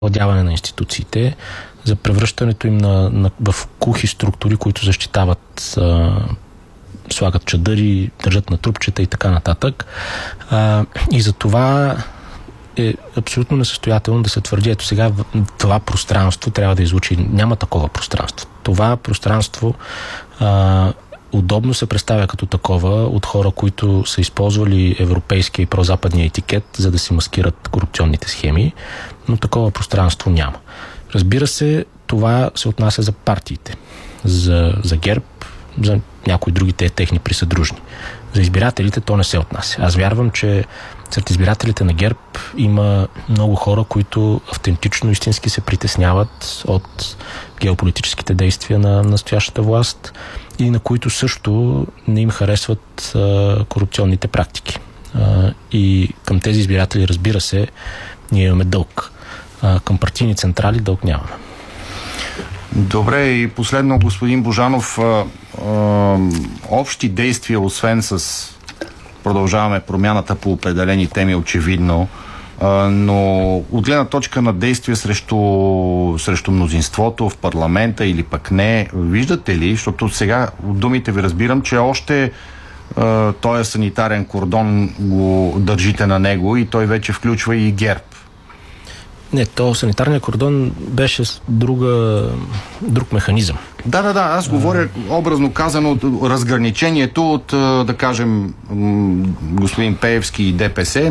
овладяване на институциите, за превръщането им в кухи структури, които защитават, слагат чадъри, държат на трупчета и така нататък. И за това е абсолютно несъстоятелно да се твърди, ето сега това пространство трябва да излучи. Няма такова пространство. Това пространство удобно се представя като такова от хора, които са използвали европейския и прозападния етикет, за да си маскират корупционните схеми, но такова пространство няма. Разбира се, това се отнася за партиите. За ГЕРБ, за някои другите техни присъдружни. За избирателите то не се отнася. Аз вярвам, че сред избирателите на ГЕРБ има много хора, които автентично, истински се притесняват от геополитическите действия на настоящата власт и на които също не им харесват корупционните практики. И към тези избиратели, разбира се, ние имаме дълг. Към партийни централи дълг нямаме. Добре, и последно, господин Божанов, общи действия, освен с продължаваме промяната по определени теми, очевидно, но от гледна точка на действия срещу мнозинството в парламента или пък не, виждате ли, защото сега от думите ви разбирам, че още този санитарен кордон го държите на него и той вече включва и ГЕРБ. Не, то санитарният кордон беше друг механизъм. Да, аз говоря образно казано от разграничението от, да кажем, господин Пеевски и ДПС